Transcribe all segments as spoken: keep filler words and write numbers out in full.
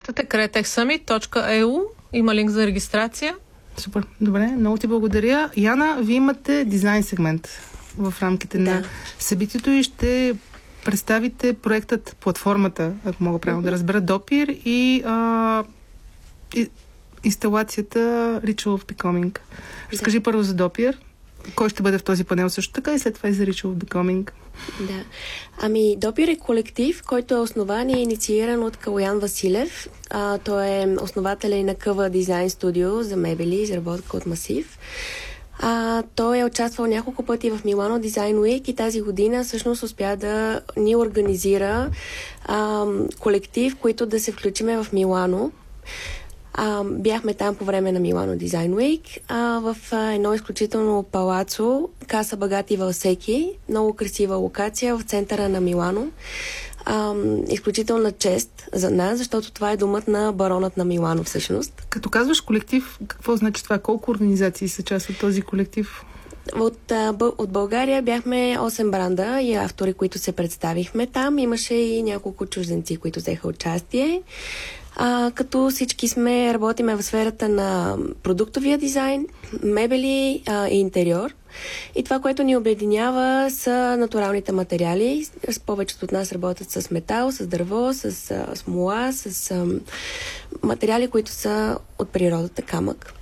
сайтът е createch summit точка e u. Има линк за регистрация. Супер. Добре, много ти благодаря. Яна, вие имате дизайн сегмент в рамките да. на събитието и ще представите проектът, платформата, ако мога правилно mm-hmm. да разбера, Допир и, а, и инсталацията Ritual of Becoming. Разкажи да. първо за Допир. Кой ще бъде в този панел също така и след това и за Ritual of Becoming. Да. Ами, Допир е колектив, който е основан и иницииран от Калоян Василев. А, той е основателя на Къва Дизайн Студио за мебели, изработка от масив. А, той е участвал няколко пъти в Милано Дизайн Уик и тази година всъщност успя да ни организира а, колектив, който да се включиме в Милано. А, бяхме там по време на Милано Дизайн Уик в а, едно изключително палацо, Каса Багати Валсеки, много красива локация в центъра на Милано. А, изключителна чест за нас, защото това е домът на баронът на Милано всъщност. Като казваш колектив, какво значи това? Колко организации са част от този колектив? От, от България бяхме осем бранда и автори, които се представихме там. Имаше и няколко чужденци, които взеха участие. А, като всички сме, работиме в сферата на продуктовия дизайн, мебели а, и интериор. И това, което ни обединява, са натуралните материали. С повечето от нас работят с метал, с дърво, с а, смола, с а, материали, които са от природата, камък.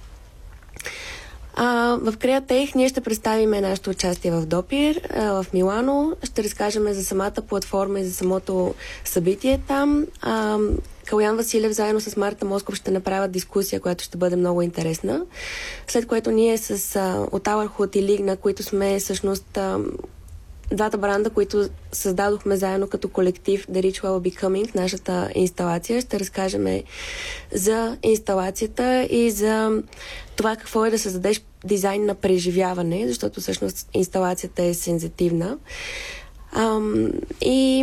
А, в Createch ние ще представим нашето участие в Допир, а, в Милано. Ще разкажем за самата платформа и за самото събитие там. А, Калоян Василев заедно с Марта Москов ще направят дискусия, която ще бъде много интересна. След което ние с а, от Auerhut и Ligna, които сме всъщност а, двата бранда, които създадохме заедно като колектив The Ritual of Becoming, нашата инсталация, ще разкажем за инсталацията и за това какво е да създадеш дизайн на преживяване, защото всъщност инсталацията е сензитивна. Ам, и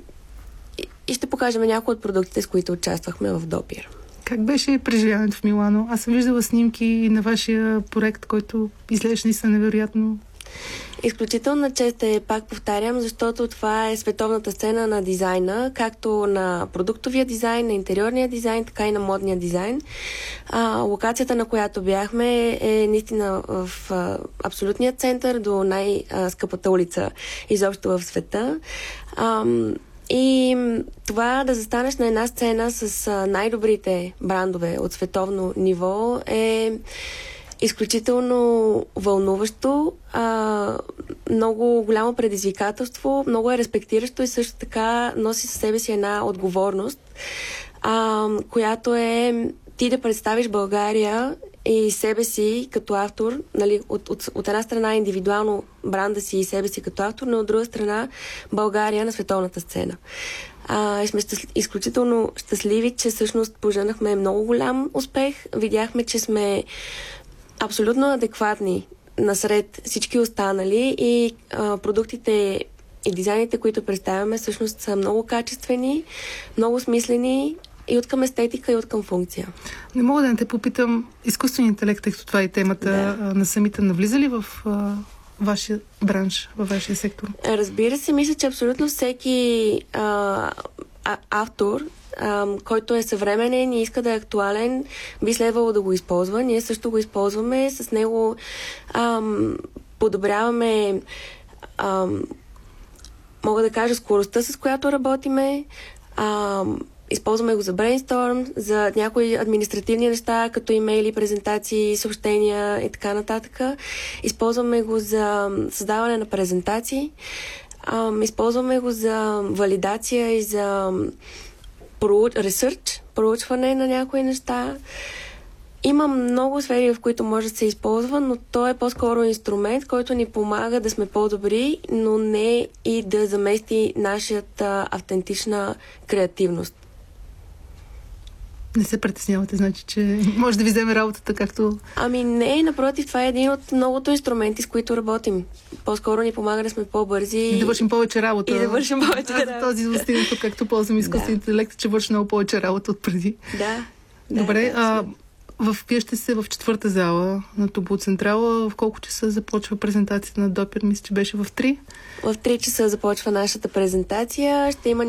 И ще покажем някои от продуктите, с които участвахме в Допир. Как беше преживяването в Милано? Аз съм виждала снимки на вашия проект, който изглеждаше наистина невероятно. Изключителна чест е, пак повтарям, защото това е световната сцена на дизайна, както на продуктовия дизайн, на интериорния дизайн, така и на модния дизайн. А, локацията, на която бяхме, е наистина в а, абсолютния център до най-скъпата улица изобщо в света. А, И това да застанеш на една сцена с а, най-добрите брандове от световно ниво е изключително вълнуващо, а, много голямо предизвикателство, много е респектиращо и също така носи със себе си една отговорност, а, която е ти да представиш България и себе си като автор, нали, от, от, от една страна индивидуално бранда си и себе си като автор, но от друга страна България на световната сцена. А, и сме щастли, изключително щастливи, че всъщност поженахме много голям успех. Видяхме, че сме абсолютно адекватни насред всички останали и а, продуктите и дизайните, които представяме, всъщност са много качествени, много смислени, и от към естетика, и от към функция. Не мога да не те попитам, изкуственият интелект, тъй като това е темата да. на самите, навлиза ли в а, вашия бранш, във вашия сектор? Разбира се, мисля, че абсолютно всеки а, а, автор, а, който е съвременен и иска да е актуален, би следвало да го използва. Ние също го използваме. С него а, подобряваме а, мога да кажа скоростта, с която работиме. А, Използваме го за брейнсторм, за някои административни неща, като имейли, презентации, съобщения и така нататък. Използваме го за създаване на презентации. Използваме го за валидация и за ресърч, проучване на някои неща. Има много сфери, в които може да се използва, но той е по-скоро инструмент, който ни помага да сме по-добри, но не и да замести нашата автентична креативност. Не се притеснявате, значи, че може да ви вземе работата както... Ами не, напротив, това е един от многото инструменти, с които работим. По-скоро ни помага да сме по-бързи. И да вършим повече работа. И да вършим повече работа. Този застигнато, както ползвам изкуствен интелект, че върши много повече работа от преди. Да. Добре, да, а в, вие ще се в четвърта зала на Тобоцентрала. В колко часа започва презентацията на Допир? Мисля, че беше в три. В три часа започва нашата презентация. Ще има